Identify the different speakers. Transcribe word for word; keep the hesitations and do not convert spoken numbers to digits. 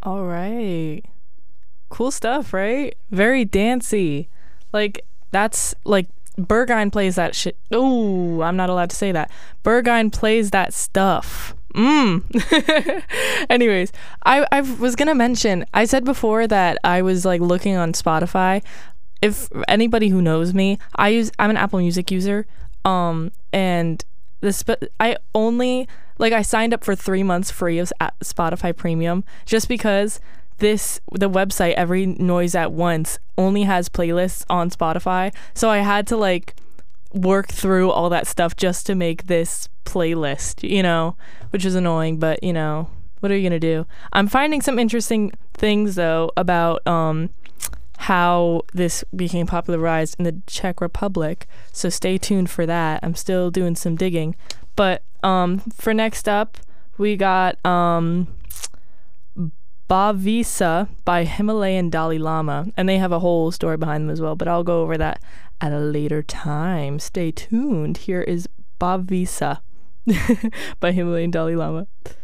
Speaker 1: All right. Cool stuff, right? Very dancey. Like, that's like Berghain plays that shit. Oh, I'm not allowed to say that. Berghain plays that stuff. Mm. Anyways, I, I was gonna mention, I said before that I was like looking on Spotify. If anybody who knows me, I use I'm an Apple Music user. Um, and the sp- I only like I signed up for three months free of S- Spotify Premium just because this the website Every Noise at Once only has playlists on Spotify, so I had to like work through all that stuff just to make this playlist, you know, which is annoying, but you know, what are you gonna do? I'm finding some interesting things though about um how this became popularized in the Czech Republic, so stay tuned for that. I'm still doing some digging, but um for next up we got um Bavisa by Himalayan Dalai Lama, and they have a whole story behind them as well, but I'll go over that at a later time. Stay tuned. Here is Bavisa by Himalayan Dalai Lama.